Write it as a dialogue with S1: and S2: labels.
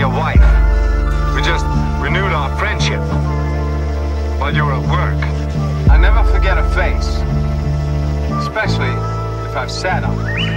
S1: your wife. We just renewed our friendship while you were at work. I never forget a face, especially if I've sat on it.